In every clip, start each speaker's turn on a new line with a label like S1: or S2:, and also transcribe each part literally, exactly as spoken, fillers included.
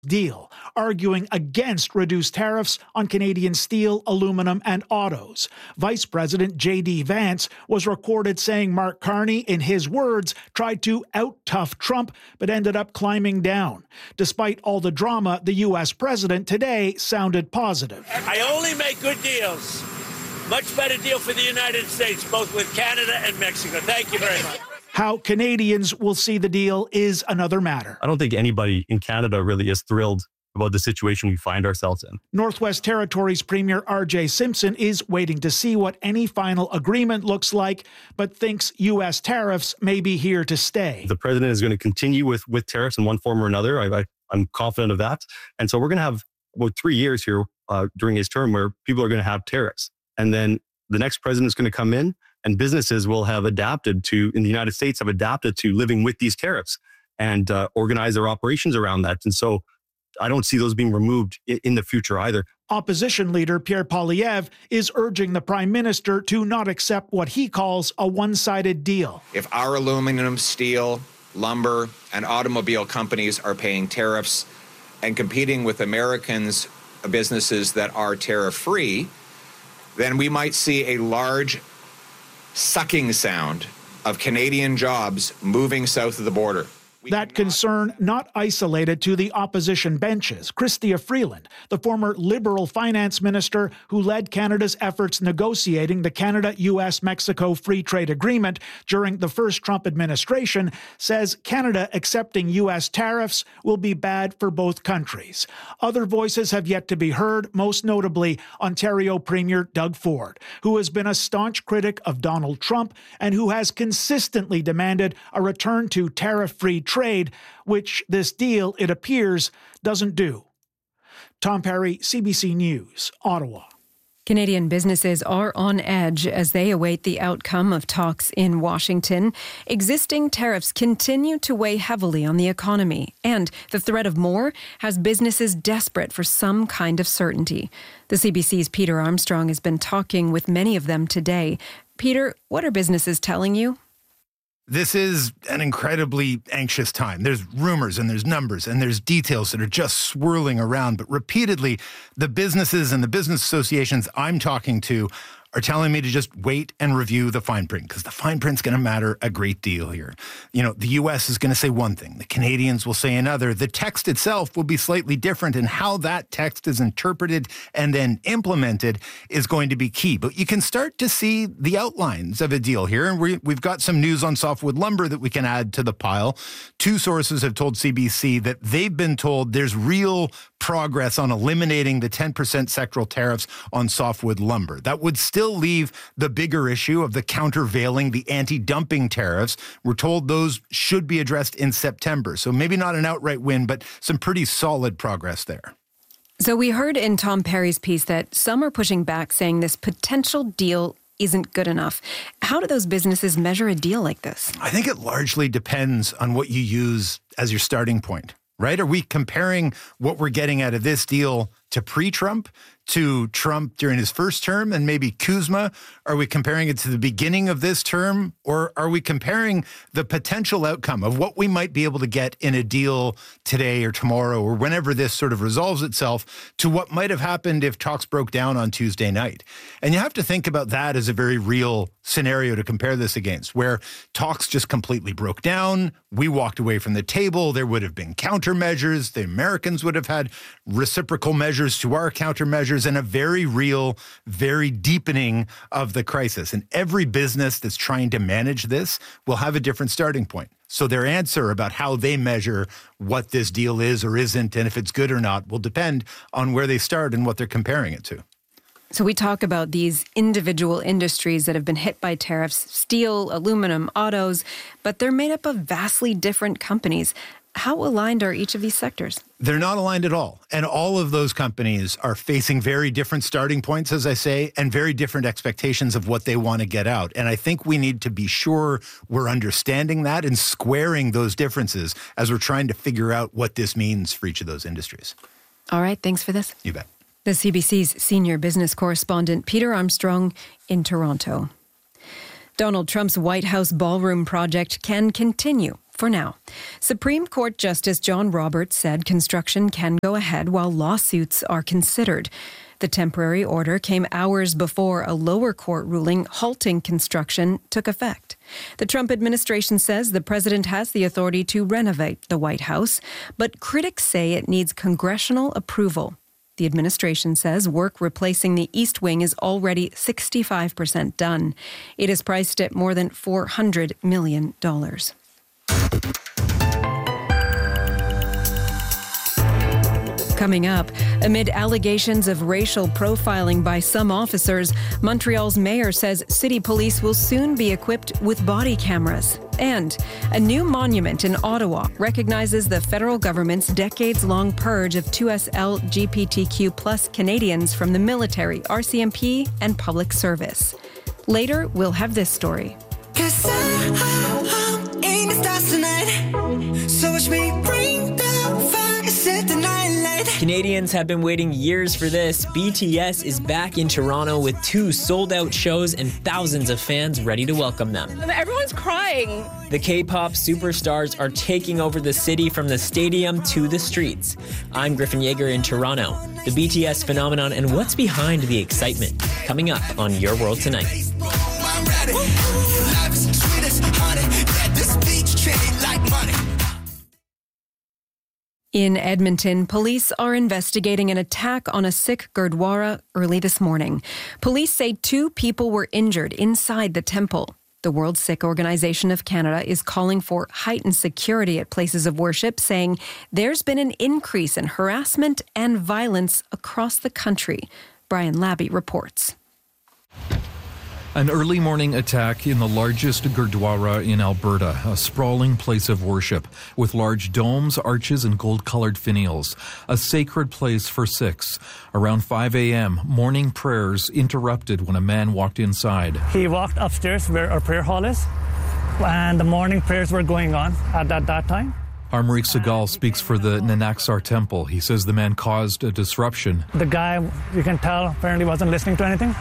S1: deal, arguing against reduced tariffs on Canadian steel, aluminum, and autos. Vice President J D Vance was recorded saying Mark Carney, in his words, tried to out-tough Trump, but ended up climbing down. Despite all the drama, the U S president today sounded positive.
S2: I only make good deals. Much better deal for the United States, both with Canada and Mexico. Thank you very much.
S1: How Canadians will see the deal is another matter.
S3: I don't think anybody in Canada really is thrilled about the situation we find ourselves in.
S1: Northwest Territories Premier R J Simpson is waiting to see what any final agreement looks like, but thinks U S tariffs may be here to stay.
S3: The president is going to continue with, with tariffs in one form or another. I, I, I'm confident of that. And so we're going to have about three years here uh, during his term where people are going to have tariffs. And then the next president is going to come in and businesses will have adapted to, in the United States, have adapted to living with these tariffs and uh, organize their operations around that. And so I don't see those being removed in, in the future either.
S1: Opposition leader Pierre Poilievre is urging the prime minister to not accept what he calls a one-sided deal.
S4: If our aluminum, steel, lumber, and automobile companies are paying tariffs and competing with Americans, businesses that are tariff-free, then we might see a large sucking sound of Canadian jobs moving south of the border.
S1: That concern not isolated to the opposition benches. Chrystia Freeland, the former Liberal finance minister who led Canada's efforts negotiating the Canada-U S Mexico Free Trade Agreement during the first Trump administration, says Canada accepting U S tariffs will be bad for both countries. Other voices have yet to be heard, most notably Ontario Premier Doug Ford, who has been a staunch critic of Donald Trump and who has consistently demanded a return to tariff-free trade, which this deal, it appears, doesn't do. Tom Perry, C B C News, Ottawa.
S5: Canadian businesses are on edge as they await the outcome of talks in Washington. Existing tariffs continue to weigh heavily on the economy, and the threat of more has businesses desperate for some kind of certainty. The C B C's Peter Armstrong has been talking with many of them today. Peter, what are businesses telling you?
S6: This is an incredibly anxious time. There's rumors and there's numbers and there's details that are just swirling around. But repeatedly, the businesses and the business associations I'm talking to are telling me to just wait and review the fine print, because the fine print's going to matter a great deal here. You know, the U S is going to say one thing, the Canadians will say another. The text itself will be slightly different, and how that text is interpreted and then implemented is going to be key. But you can start to see the outlines of a deal here, and we, we've got some news on softwood lumber that we can add to the pile. Two sources have told C B C that they've been told there's real progress on eliminating the ten percent sectoral tariffs on softwood lumber. That would still leave the bigger issue of the countervailing, the anti-dumping tariffs. We're told those should be addressed in September. So maybe not an outright win, but some pretty solid progress there.
S5: So we heard in Tom Perry's piece that some are pushing back, saying this potential deal isn't good enough. How do those businesses measure a deal like this?
S6: I think it largely depends on what you use as your starting point, right? Are we comparing what we're getting out of this deal to pre-Trump, to Trump during his first term, and maybe Kuzma? Are we comparing it to the beginning of this term? Or are we comparing the potential outcome of what we might be able to get in a deal today or tomorrow or whenever this sort of resolves itself to what might have happened if talks broke down on Tuesday night? And you have to think about that as a very real scenario to compare this against, where talks just completely broke down. We walked away from the table. There would have been countermeasures. The Americans would have had reciprocal measures to our countermeasures, and a very real, very deepening of the crisis. And every business that's trying to manage this will have a different starting point. So their answer about how they measure what this deal is or isn't, and if it's good or not, will depend on where they start and what they're comparing it to.
S5: So we talk about these individual industries that have been hit by tariffs, steel, aluminum, autos, but they're made up of vastly different companies. How aligned are each of these sectors?
S6: They're not aligned at all. And all of those companies are facing very different starting points, as I say, and very different expectations of what they want to get out. And I think we need to be sure we're understanding that and squaring those differences as we're trying to figure out what this means for each of those industries.
S5: All right. Thanks for this.
S6: You bet.
S5: The C B C's senior business correspondent, Peter Armstrong, in Toronto. Donald Trump's White House ballroom project can continue. For now. Supreme Court Justice John Roberts said construction can go ahead while lawsuits are considered. The temporary order came hours before a lower court ruling halting construction took effect. The Trump administration says the president has the authority to renovate the White House, but critics say it needs congressional approval. The administration says work replacing the East Wing is already sixty-five percent done. It is priced at more than four hundred million dollars. Coming up, amid allegations of racial profiling by some officers, Montreal's mayor says city police will soon be equipped with body cameras. And a new monument in Ottawa recognizes the federal government's decades-long purge of two S L G B T Q plus Canadians from the military, R C M P, and public service. Later, we'll have this story.
S7: Cause I, I'm in the stars tonight. So watch me bring the fire, set the night light.
S8: Canadians have been waiting years for this. B T S is back in Toronto with two sold-out shows and thousands of fans ready to welcome them.
S9: Everyone's crying.
S8: The K-pop superstars are taking over the city from the stadium to the streets. I'm Griffin Yeager in Toronto. The B T S phenomenon and what's behind the excitement. Coming up on Your World Tonight.
S5: In Edmonton, police are investigating an attack on a Sikh Gurdwara early this morning. Police say two people were injured inside the temple. The World Sikh Organization of Canada is calling for heightened security at places of worship, saying there's been an increase in harassment and violence across the country. Brian Labby reports.
S10: An early morning attack in the largest Gurdwara in Alberta, a sprawling place of worship with large domes, arches, and gold-colored finials, a sacred place for Sikhs. Around five a.m., morning prayers interrupted when a man walked inside.
S11: He walked upstairs where our prayer hall is, and the morning prayers were going on at that, that time.
S10: Harmrik Segal speaks for the Nanaksar Temple. He says the man caused a disruption.
S11: The guy, you can tell, apparently wasn't listening to anything.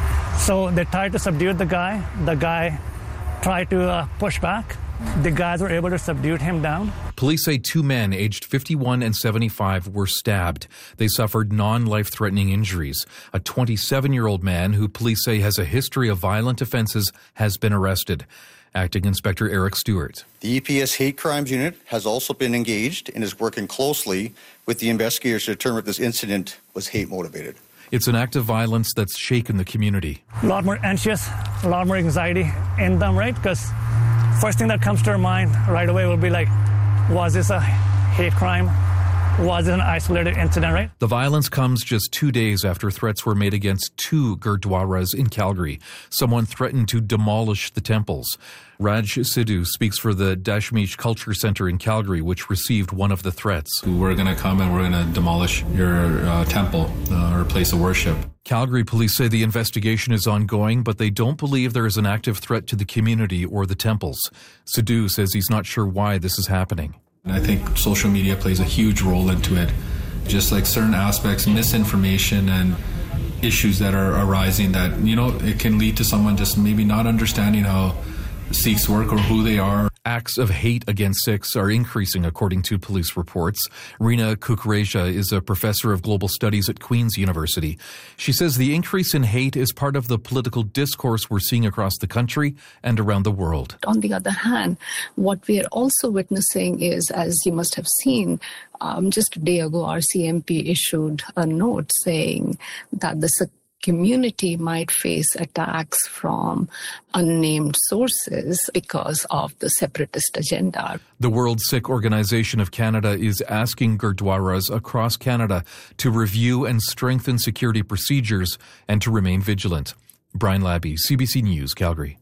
S11: So they tried to subdue the guy. The guy tried to uh, push back. The guys were able to subdue him down.
S10: Police say two men aged fifty-one and seventy-five were stabbed. They suffered non-life-threatening injuries. A twenty-seven-year-old man who police say has a history of violent offenses has been arrested. Acting Inspector Eric Stewart.
S12: The E P S Hate Crimes Unit has also been engaged and is working closely with the investigators to determine if this incident was hate-motivated.
S10: It's an act of violence that's shaken the community.
S11: A lot more anxious, a lot more anxiety in them, right? Because first thing that comes to our mind right away will be like, was this a hate crime? Was it an isolated incident, right?
S10: The violence comes just two days after threats were made against two Gurdwaras in Calgary. Someone threatened to demolish the temples. Raj Sidhu speaks for the Dashmesh Culture Center in Calgary, which received one of the threats.
S13: We're going to come and we're going to demolish your uh, temple uh, or place of worship.
S10: Calgary police say the investigation is ongoing, but they don't believe there is an active threat to the community or the temples. Sidhu says he's not sure why this is happening.
S13: I think social media plays a huge role into it. Just like certain aspects, misinformation and issues that are arising that, you know, it can lead to someone just maybe not understanding how Sikhs work or who they are.
S10: Acts of hate against Sikhs are increasing, according to police reports. Reena Kukreja is a professor of global studies at Queen's University. She says the increase in hate is part of the political discourse we're seeing across the country and around the world.
S14: On the other hand, what we are also witnessing is, as you must have seen, um, just a day ago, R C M P issued a note saying that the community might face attacks from unnamed sources because of the separatist agenda.
S10: The World Sikh Organization of Canada is asking Gurdwaras across Canada to review and strengthen security procedures and to remain vigilant. Brian Labby, C B C News, Calgary.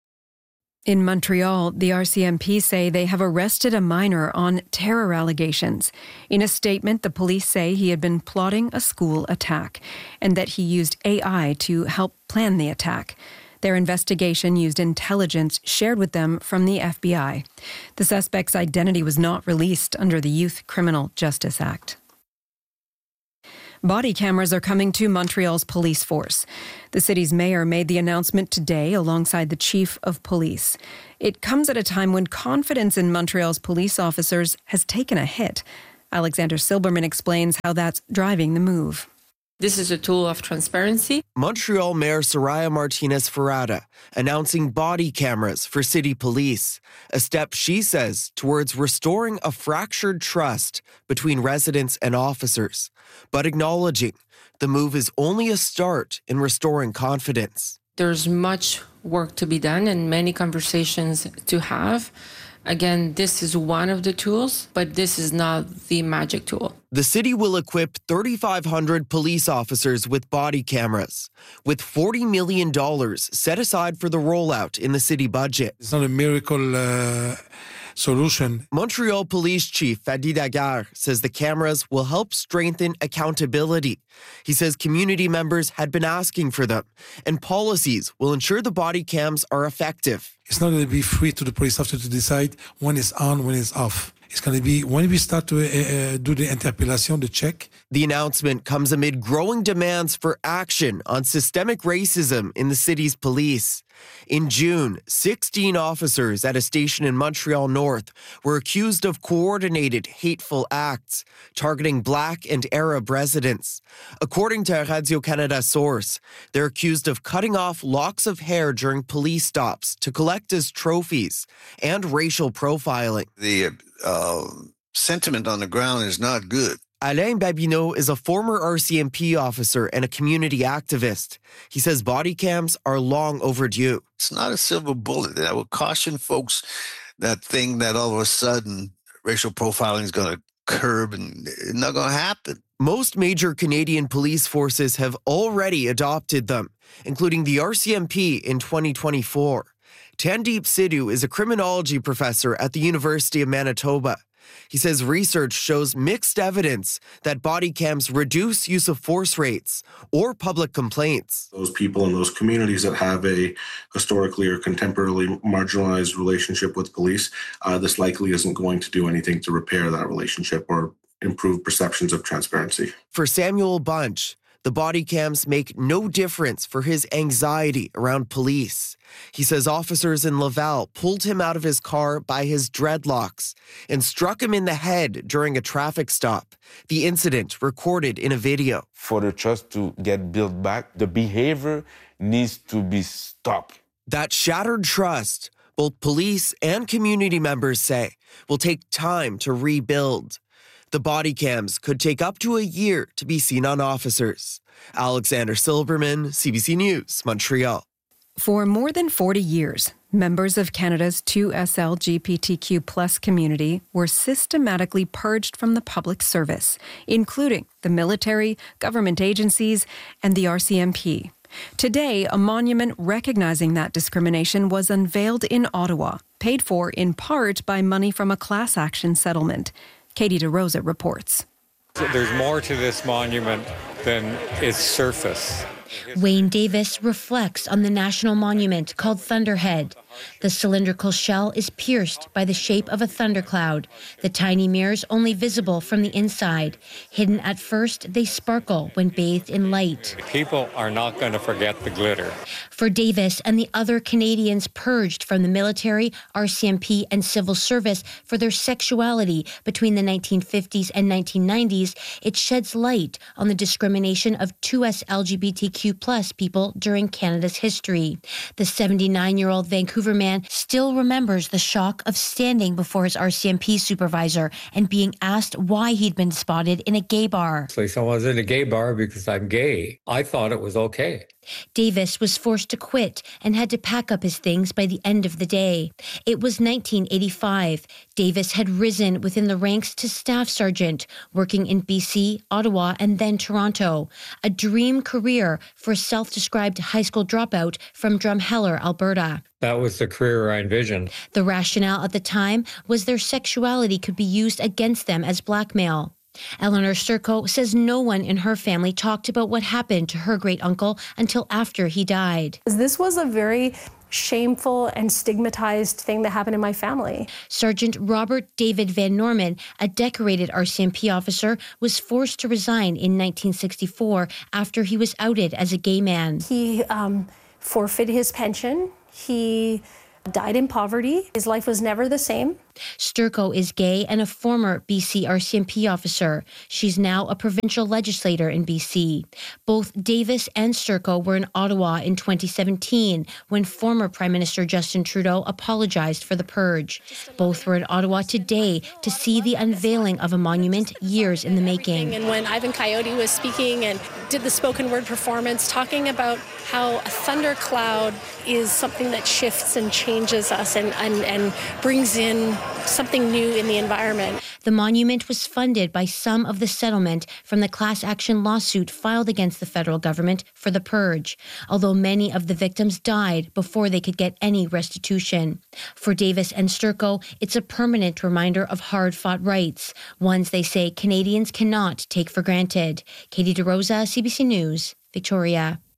S5: In Montreal, the R C M P say they have arrested a minor on terror allegations. In a statement, the police say he had been plotting a school attack and that he used A I to help plan the attack. Their investigation used intelligence shared with them from the F B I. The suspect's identity was not released under the Youth Criminal Justice Act. Body cameras are coming to Montreal's police force. The city's mayor made the announcement today alongside the chief of police. It comes at a time when confidence in Montreal's police officers has taken a hit. Alexander Silberman explains how that's driving the move.
S9: This is a tool of transparency.
S15: Montreal Mayor Soraya Martinez-Ferrada announcing body cameras for city police, a step she says towards restoring a fractured trust between residents and officers, but acknowledging the move is only a start in restoring confidence.
S9: There's much work to be done and many conversations to have. Again, this is one of the tools, but this is not the magic tool.
S15: The city will equip thirty-five hundred police officers with body cameras, with forty million dollars set aside for the rollout in the city budget.
S16: It's not a miracle uh, solution.
S15: Montreal Police Chief Fadi Daguerre says the cameras will help strengthen accountability. He says community members had been asking for them, and policies will ensure the body cams are effective.
S16: It's not going to be free to the police officer to decide when it's on, when it's off. It's going to be when we start to uh, do the interpellation, the check.
S15: The announcement comes amid growing demands for action on systemic racism in the city's police. In June, sixteen officers at a station in Montreal North were accused of coordinated hateful acts targeting Black and Arab residents. According to a Radio-Canada source, they're accused of cutting off locks of hair during police stops to collect as trophies and racial profiling.
S17: The uh, sentiment on the ground is not good.
S15: Alain Babineau is a former R C M P officer and a community activist. He says body cams are long overdue.
S17: It's not a silver bullet. I would caution folks that think that all of a sudden racial profiling is going to curb, and it's not going to happen.
S15: Most major Canadian police forces have already adopted them, including the R C M P in twenty twenty-four. Tandeep Sidhu is a criminology professor at the University of Manitoba. He says research shows mixed evidence that body cams reduce use of force rates or public complaints.
S18: Those people in those communities that have a historically or contemporarily marginalized relationship with police, uh, this likely isn't going to do anything to repair that relationship or improve perceptions of transparency.
S15: For Samuel Bunch, the body cams make no difference for his anxiety around police. He says officers in Laval pulled him out of his car by his dreadlocks and struck him in the head during a traffic stop. The incident recorded in a video.
S19: For the trust to get built back, the behavior needs to be stopped.
S15: That shattered trust, both police and community members say, will take time to rebuild. The body cams could take up to a year to be seen on officers. Alexander Silberman, C B C News, Montreal.
S5: For more than forty years, members of Canada's two S L G B T Q plus community were systematically purged from the public service, including the military, government agencies, and the R C M P. Today, a monument recognizing that discrimination was unveiled in Ottawa, paid for in part by money from a class action settlement. Katie DeRosa reports.
S20: There's more to this monument than its surface.
S21: Wayne Davis reflects on the national monument called Thunderhead. The cylindrical shell is pierced by the shape of a thundercloud, the tiny mirrors only visible from the inside. Hidden at first, they sparkle when bathed in light.
S20: People are not going to forget the glitter.
S21: For Davis and the other Canadians purged from the military, R C M P, and civil service for their sexuality between the nineteen fifties and nineteen nineties, it sheds light on the discrimination of two S L G B T Q plus people during Canada's history. The seventy-nine-year-old Vancouver man still remembers the shock of standing before his R C M P supervisor and being asked why he'd been spotted in a gay bar.
S20: So I was in a gay bar because I'm gay. I thought it was okay.
S21: Davis was forced to quit and had to pack up his things by the end of the day. It was nineteen eighty-five. Davis had risen within the ranks to staff sergeant, working in B C, Ottawa, and then Toronto. A dream career for a self-described high school dropout from Drumheller, Alberta.
S20: That was the career I envisioned.
S21: The rationale at the time was their sexuality could be used against them as blackmail. Eleanor Sturco says no one in her family talked about what happened to her great-uncle until after he died.
S2: This was a very shameful and stigmatized thing that happened in my family.
S21: Sergeant Robert David Van Norman, a decorated R C M P officer, was forced to resign in nineteen sixty-four after he was outed as a gay man.
S2: He um, forfeited his pension. He died in poverty. His life was never the same.
S21: Sturco is gay and a former B C R C M P officer. She's now a provincial legislator in B C. Both Davis and Sturco were in Ottawa in twenty seventeen when former Prime Minister Justin Trudeau apologized for the purge. Both were in Ottawa today to see the unveiling of a monument years in the making.
S22: And when Ivan Coyote was speaking and did the spoken word performance, talking about how a thundercloud is something that shifts and changes us and, and, and brings in something new in the environment.
S21: The monument was funded by some of the settlement from the class action lawsuit filed against the federal government for the purge, although many of the victims died before they could get any restitution. For Davis and Sturco, it's a permanent reminder of hard-fought rights, ones they say Canadians cannot take for granted. Katie DeRosa, C B C News, Victoria.